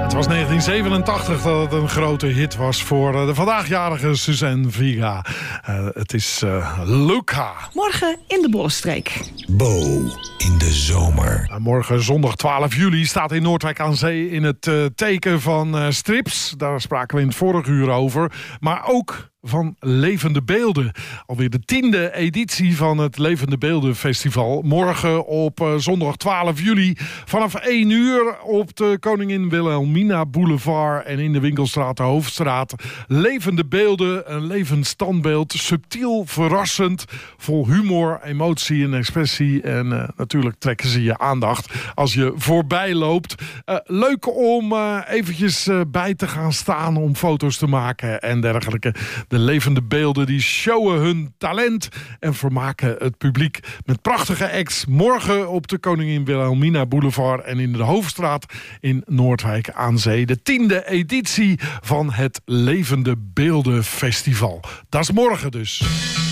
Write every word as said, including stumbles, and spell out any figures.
Het was negentien zevenentachtig dat het een grote hit was voor de vandaagjarige Suzanne Vega. Uh, het is uh, Luca. Morgen in de Bollenstreek. Bo in de zomer. Uh, morgen zondag twaalf juli staat in Noordwijk aan Zee in het uh, teken van uh, strips. Daar spraken we in het vorige uur over. Maar ook van Levende Beelden. Alweer de tiende editie van het Levende Beelden Festival. Morgen op uh, zondag twaalf juli vanaf één uur op de Koningin Wilhelmina Boulevard en in de Winkelstraat, de Hoofdstraat. Levende Beelden, een levend standbeeld. Subtiel, verrassend, vol humor, emotie en expressie. En uh, natuurlijk trekken ze je aandacht als je voorbij loopt. Uh, leuk om uh, eventjes uh, bij te gaan staan om foto's te maken en dergelijke. De levende beelden die showen hun talent en vermaken het publiek met prachtige acts. Morgen op de Koningin Wilhelmina Boulevard en in de Hoofdstraat in Noordwijk aan Zee. De tiende editie van het Levende Beelden Festival. Dat is morgen dus.